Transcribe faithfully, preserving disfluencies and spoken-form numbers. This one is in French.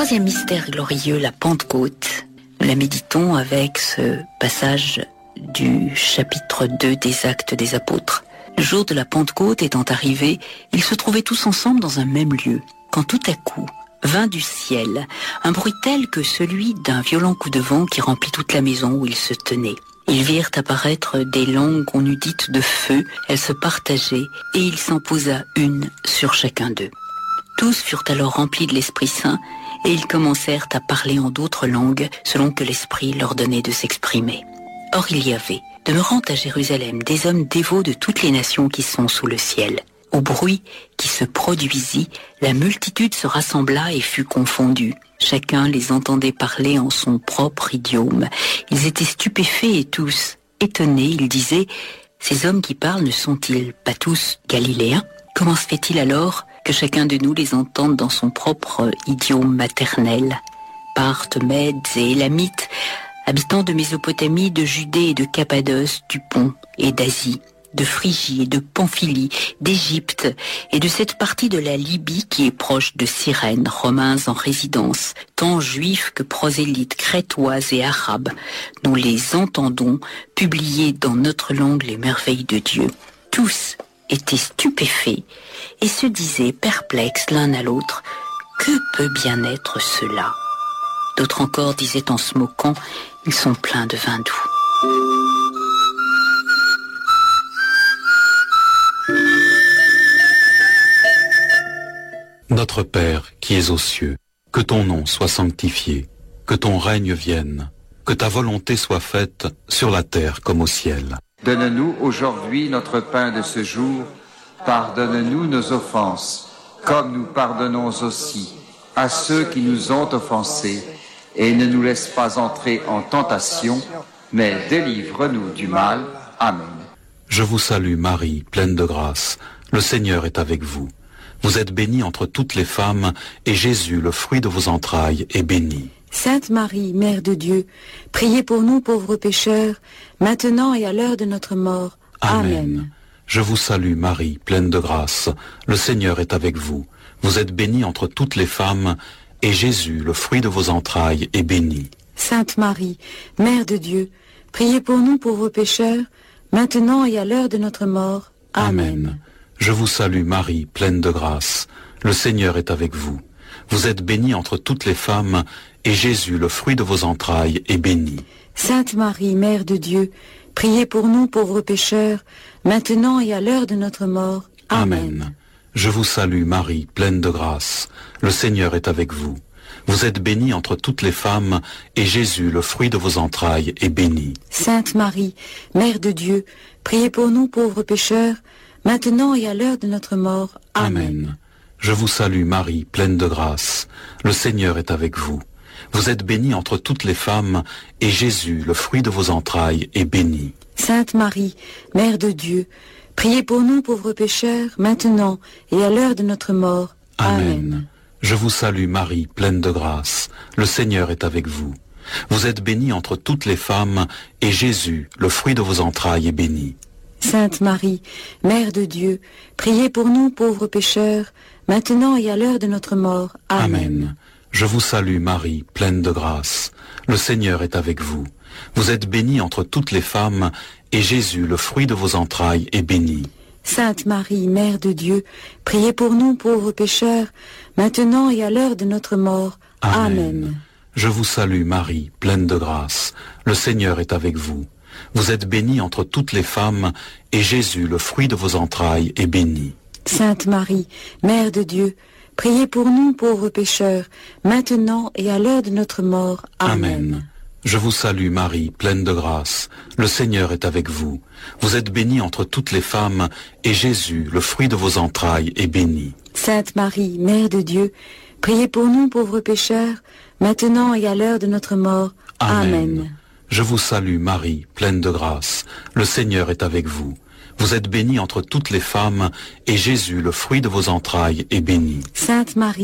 troisième mystère glorieux, la Pentecôte, nous la méditons avec ce passage du chapitre deux des Actes des Apôtres. Le jour de la Pentecôte étant arrivé, ils se trouvaient tous ensemble dans un même lieu, quand tout à coup vint du ciel un bruit tel que celui d'un violent coup de vent qui remplit toute la maison où ils se tenaient. Ils virent apparaître des langues qu'on eût dites de feu, elles se partageaient, et il s'en posa une sur chacun d'eux. Tous furent alors remplis de l'Esprit Saint, et ils commencèrent à parler en d'autres langues, selon que l'Esprit leur donnait de s'exprimer. Or il y avait, demeurant à Jérusalem, des hommes dévots de toutes les nations qui sont sous le ciel. Au bruit qui se produisit, la multitude se rassembla et fut confondue. Chacun les entendait parler en son propre idiome. Ils étaient stupéfaits et tous étonnés. Ils disaient « Ces hommes qui parlent ne sont-ils pas tous galiléens ? Comment se fait-il alors que chacun de nous les entende dans son propre idiome maternel ? Parthes, Mèdes et Élamites, habitants de Mésopotamie, de Judée et de Cappadoce, du Pont et d'Asie, de Phrygie et de Pamphylie, d'Égypte et de cette partie de la Libye qui est proche de Cyrène, Romains en résidence, tant juifs que prosélytes, crétois et arabes, nous les entendons publier dans notre langue les merveilles de Dieu. Tous étaient stupéfaits et se disaient perplexes l'un à l'autre, que peut bien être cela ? D'autres encore disaient en se moquant, ils sont pleins de vin doux. Notre Père qui es aux cieux, que ton nom soit sanctifié, que ton règne vienne, que ta volonté soit faite sur la terre comme au ciel. Donne-nous aujourd'hui notre pain de ce jour, pardonne-nous nos offenses, comme nous pardonnons aussi à ceux qui nous ont offensés, et ne nous laisse pas entrer en tentation, mais délivre-nous du mal. Amen. Je vous salue Marie, pleine de grâce, le Seigneur est avec vous. Vous êtes bénie entre toutes les femmes, et Jésus, le fruit de vos entrailles, est béni. Sainte Marie, Mère de Dieu, priez pour nous pauvres pécheurs, maintenant et à l'heure de notre mort. Amen. Amen. Je vous salue Marie, pleine de grâce, le Seigneur est avec vous. Vous êtes bénie entre toutes les femmes, et Jésus, le fruit de vos entrailles, est béni. Sainte Marie, Mère de Dieu, priez pour nous pauvres pécheurs, maintenant et à l'heure de notre mort. Amen. Amen. Je vous salue Marie, pleine de grâce, le Seigneur est avec vous. Vous êtes bénie entre toutes les femmes, et Jésus, le fruit de vos entrailles, est béni. Sainte Marie, Mère de Dieu, priez pour nous pauvres pécheurs, maintenant et à l'heure de notre mort. Amen. Amen. Je vous salue Marie, pleine de grâce, le Seigneur est avec vous. Vous êtes bénie entre toutes les femmes, et Jésus, le fruit de vos entrailles, est béni. Sainte Marie, Mère de Dieu, priez pour nous pauvres pécheurs, maintenant et à l'heure de notre mort. Amen. Amen. Je vous salue Marie, pleine de grâce, le Seigneur est avec vous. Vous êtes bénie entre toutes les femmes, et Jésus, le fruit de vos entrailles, est béni. Sainte Marie, Mère de Dieu, priez pour nous pauvres pécheurs, maintenant et à l'heure de notre mort. Amen. Amen. Je vous salue Marie, pleine de grâce, le Seigneur est avec vous. Vous êtes bénie entre toutes les femmes, et Jésus, le fruit de vos entrailles, est béni. Sainte Marie, Mère de Dieu, priez pour nous pauvres pécheurs, maintenant et à l'heure de notre mort. Amen. Amen. Je vous salue Marie, pleine de grâce, le Seigneur est avec vous. Vous êtes bénie entre toutes les femmes, et Jésus, le fruit de vos entrailles, est béni. Sainte Marie, Mère de Dieu, priez pour nous pauvres pécheurs, maintenant et à l'heure de notre mort. Amen. Amen. Je vous salue Marie, pleine de grâce, le Seigneur est avec vous. Vous êtes bénie entre toutes les femmes, et Jésus, le fruit de vos entrailles, est béni. Sainte Marie, Mère de Dieu, priez pour nous pauvres pécheurs, maintenant et à l'heure de notre mort. Amen. Amen. Je vous salue Marie, pleine de grâce, le Seigneur est avec vous. Vous êtes bénie entre toutes les femmes, et Jésus, le fruit de vos entrailles, est béni. Sainte Marie, Mère de Dieu, priez pour nous pauvres pécheurs, maintenant et à l'heure de notre mort. Amen. Amen. Je vous salue Marie, pleine de grâce, le Seigneur est avec vous. Vous êtes bénie entre toutes les femmes, et Jésus, le fruit de vos entrailles, est béni. Sainte Marie,